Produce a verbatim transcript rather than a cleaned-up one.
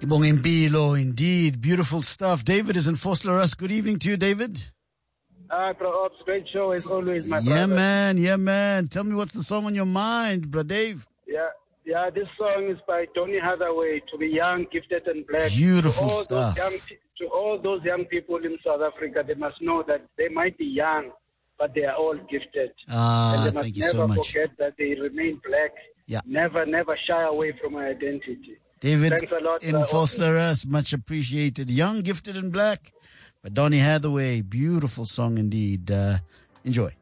Kibong Impilo, indeed. Beautiful stuff. David is in Vosloorus. Good evening to you, David. Hi, Bro Ops. Great show as always, my yeah, brother. man. Yeah, man. Tell me what's the song on your mind, bro Dave? Yeah, yeah. This song is by Donny Hathaway, To Be Young, Gifted and Black. Beautiful to all stuff. Those young, to all those young people in South Africa, they must know that they might be young, but they are all gifted. Ah, and they must thank you never so much. forget that they remain black. Yeah. Never, never shy away from our identity. David Thanks a lot, in uh, Vosloorus, much appreciated. Young, Gifted and Black by Donny Hathaway. Beautiful song indeed. Uh, enjoy.